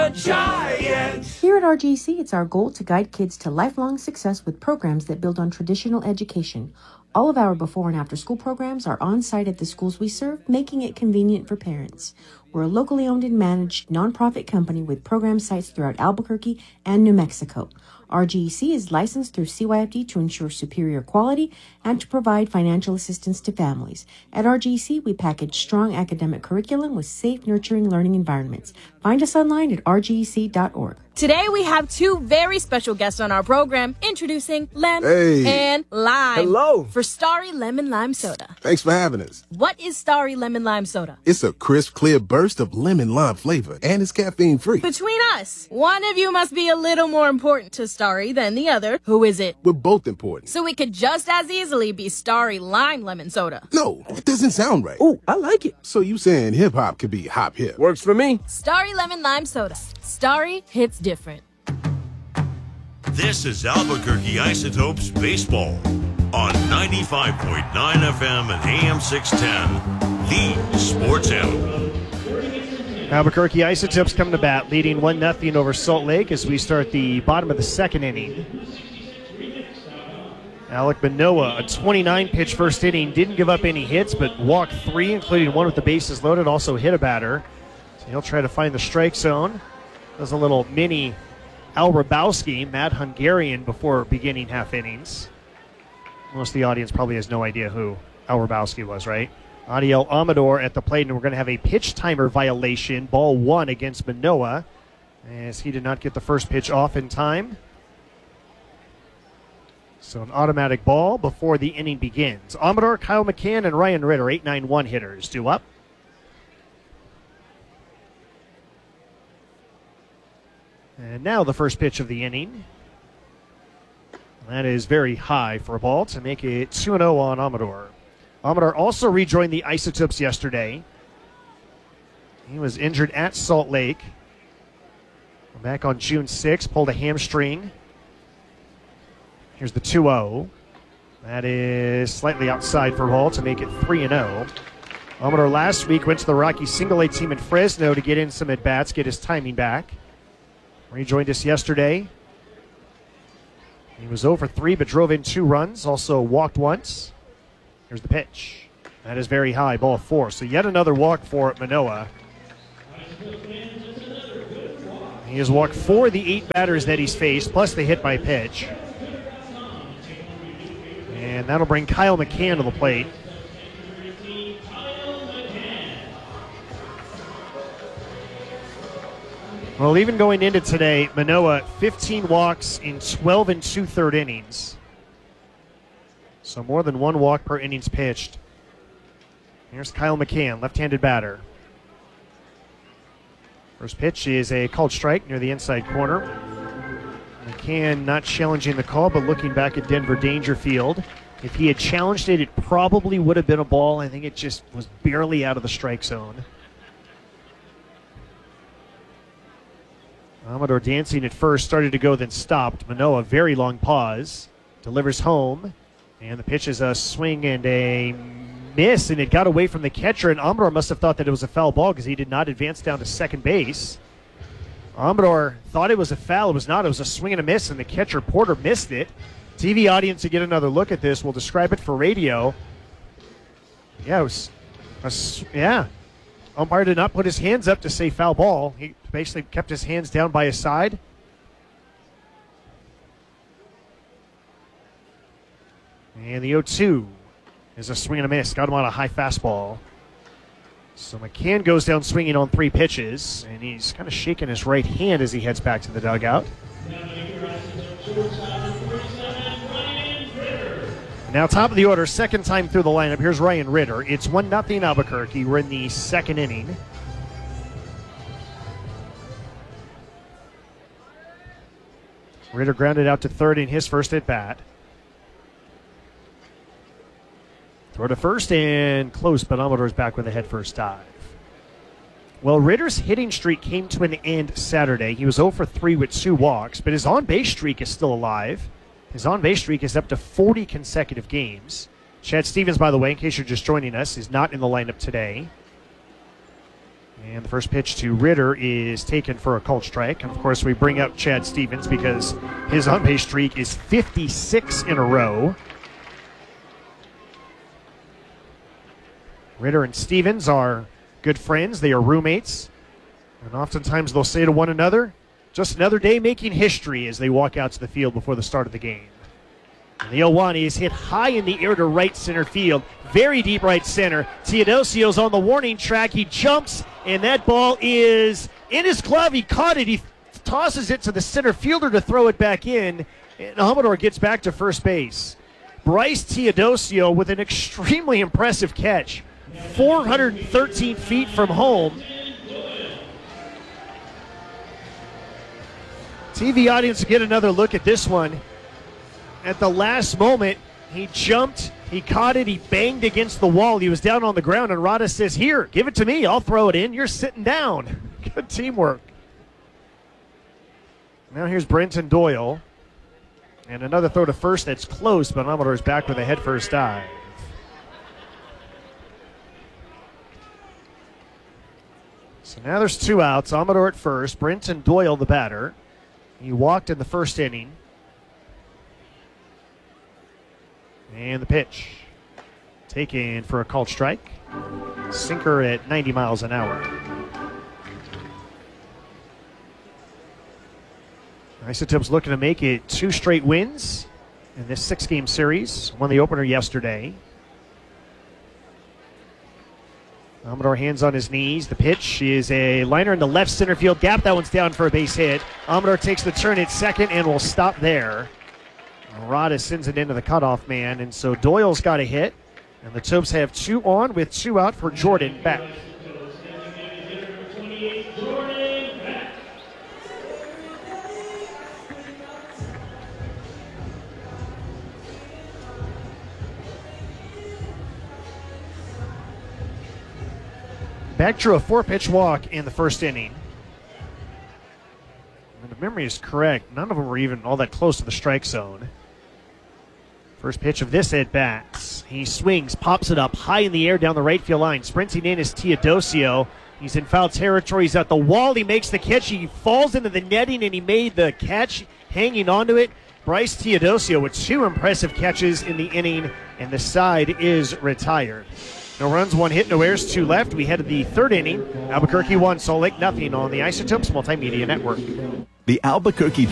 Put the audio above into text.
Here at RGC, it's our goal to guide kids to lifelong success with programs that build on traditional education. All of our before and after school programs are on site at the schools we serve, making it convenient for parents. We're a locally owned and managed nonprofit company with program sites throughout Albuquerque and New Mexico. RGEC is licensed through CYFD to ensure superior quality and to provide financial assistance to families. At RGEC, we package strong academic curriculum with safe, nurturing learning environments. Find us online at rgec.org. Today we have two very special guests on our program, introducing Lem and Lime. Hello. For Starry Lemon Lime Soda. Thanks for having us. What is Starry Lemon Lime Soda? It's a crisp, clear burst of lemon lime flavor, and it's caffeine-free. Between us, one of you must be a little more important to Starry than the other. Who is it? We're both important. So it could just as easily be Starry Lime Lemon Soda. No, it doesn't sound right. Oh, I like it. So you saying hip-hop could be hop-hip? Works for me. Starry Lemon Lime Soda. Starry hits different. This is Albuquerque Isotopes Baseball on 95.9 FM and AM 610, the Sports Animal. Albuquerque Isotopes coming to bat, leading 1-0 over Salt Lake as we start the bottom of the second inning. Alek Manoah, a 29-pitch first inning, didn't give up any hits, but walked 3, including one with the bases loaded, also hit a batter. So he'll try to find the strike zone. Does a little mini Al Rabowski, Mad Hungarian, before beginning half innings. Most of the audience probably has no idea who Al Rabowski was, right? Adiel Amador at the plate, and we're going to have a pitch timer violation. Ball 1 against Manoah, as he did not get the first pitch off in time. So an automatic ball before the inning begins. Amador, Kyle McCann, and Ryan Ritter, 8-9-1 hitters, due up. And now the first pitch of the inning. That is very high for a ball to make it 2-0 on Amador. Amador also rejoined the Isotopes yesterday. He was injured at Salt Lake. Back on June 6th, pulled a hamstring. Here's the 2-0. That is slightly outside for a ball to make it 3-0. Amador last week went to the Rocky Single A team in Fresno to get in some at-bats, get his timing back. Rejoined us yesterday. He was 0 for 3, but drove in 2 runs. Also walked once. Here's the pitch. That is very high, ball 4. So yet another walk for Manoah. He has walked 4 of the 8 batters that he's faced, plus the hit by pitch. And that'll bring Kyle McCann to the plate. Well, even going into today, Manoah, 15 walks in 12 2/3 innings. So more than 1 walk per innings pitched. Here's Kyle McCann, left-handed batter. First pitch is a called strike near the inside corner. McCann not challenging the call, but looking back at Denver Dangerfield. If he had challenged it, it probably would have been a ball. I think it just was barely out of the strike zone. Amador dancing at first, started to go, then stopped. Manoah, very long pause, delivers home, and the pitch is a swing and a miss, and it got away from the catcher, and Amador must have thought that it was a foul ball because he did not advance down to second base. Amador thought it was a foul. It was not. It was a swing and a miss, and the catcher, Porter, missed it. TV audience to get another look at this will describe it for radio. Yeah, it was Umpire did not put his hands up to say foul ball. He basically kept his hands down by his side. And the 0-2 is a swing and a miss. Got him on a high fastball. So McCann goes down swinging on 3 pitches, and he's kind of shaking his right hand as he heads back to the dugout. Now top of the order, second time through the lineup. Here's Ryan Ritter. It's 1-0 Albuquerque. We're in the second inning. Ritter grounded out to third in his first at bat. Throw to first and close, but Amador's back with a head-first dive. Well, Ritter's hitting streak came to an end Saturday. He was 0 for 3 with 2 walks, but his on-base streak is still alive. His on-base streak is up to 40 consecutive games. Chad Stevens, by the way, in case you're just joining us, is not in the lineup today. And the first pitch to Ritter is taken for a called strike. And, of course, we bring up Chad Stevens because his on-base streak is 56 in a row. Ritter and Stevens are good friends. They are roommates. And oftentimes they'll say to one another, just another day making history as they walk out to the field before the start of the game. And the 0-1 is hit high in the air to right center field. Very deep right center. Teodosio's on the warning track. He jumps, and that ball is in his glove. He caught it. He tosses it to the center fielder to throw it back in. And Amador gets back to first base. Bryce Teodosio with an extremely impressive catch. 413 feet from home. TV audience will get another look at this one. At the last moment, he jumped, he caught it, he banged against the wall. He was down on the ground, and Rada says, "Here, give it to me. I'll throw it in. You're sitting down." Good teamwork. Now here's Brenton Doyle. And another throw to first that's close, but Amador is back with a head-first dive. So now there's 2 outs. Amador at first. Brenton Doyle, the batter. He walked in the first inning. And the pitch. Taken for a called strike. Sinker at 90 miles an hour. Isotopes looking to make it 2 straight wins in this 6-game series. Won the opener yesterday. Amador hands on his knees. The pitch is a liner in the left center field gap. That one's down for a base hit. Amador takes the turn at second and will stop there. Rada sends it into the cutoff man, and so Doyle's got a hit. And the Topes have 2 on with 2 out for Jordan Beck. Beck drew a 4-pitch walk in the first inning. And if memory is correct, none of them were even all that close to the strike zone. First pitch of this at bat. He swings, pops it up high in the air down the right field line. Sprinting in is Teodosio. He's in foul territory. He's at the wall. He makes the catch. He falls into the netting, and he made the catch hanging onto it. Bryce Teodosio with 2 impressive catches in the inning, and the side is retired. No runs, 1 hit, no errors, 2 left. We head to the 3rd inning. Albuquerque 1, Salt Lake nothing on the Isotopes Multimedia Network. The Albuquerque